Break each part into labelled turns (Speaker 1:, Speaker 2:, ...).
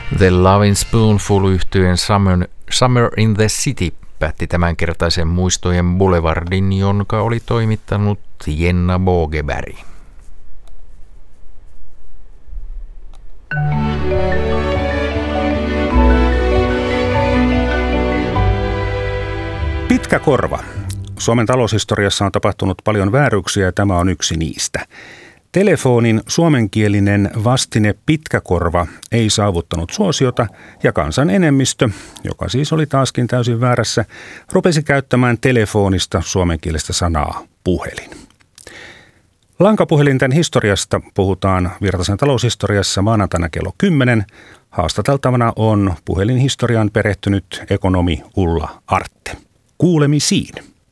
Speaker 1: The Lovin' Spoonful -yhtyeen Summer in the City päätti tämänkertaisen muistojen Boulevardin, jonka oli toimittanut Jenna Bogeberg.
Speaker 2: Pitkä korva. Suomen taloushistoriassa on tapahtunut paljon vääryyksiä ja tämä on yksi niistä. Telefonin suomenkielinen vastine pitkä korva ei saavuttanut suosiota ja kansan enemmistö, joka siis oli taaskin täysin väärässä, rupesi käyttämään telefonista suomenkielistä sanaa puhelin. Lankapuhelinten historiasta puhutaan Virtasen taloushistoriassa maanantaina kello 10. Haastateltavana on puhelinhistoriaan perehtynyt ekonomi Ulla Artte. Kuulemisiin.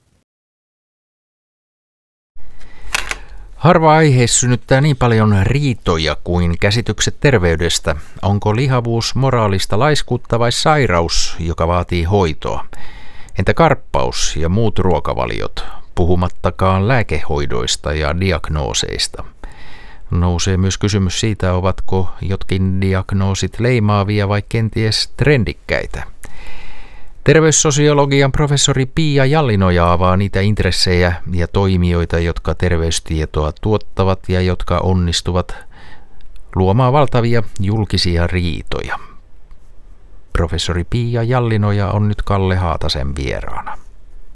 Speaker 1: Harva aihe synnyttää niin paljon riitoja kuin käsitykset terveydestä. Onko lihavuus moraalista laiskuutta vai sairaus, joka vaatii hoitoa? Entä karppaus ja muut ruokavaliot, puhumattakaan lääkehoidoista ja diagnooseista? Nousee myös kysymys siitä, ovatko jotkin diagnoosit leimaavia vai kenties trendikkäitä. Terveyssosiologian professori Pia Jallinoja avaa niitä intressejä ja toimijoita, jotka terveystietoa tuottavat ja jotka onnistuvat luomaan valtavia julkisia riitoja. Professori Pia Jallinoja on nyt Kalle Haatasen vieraana.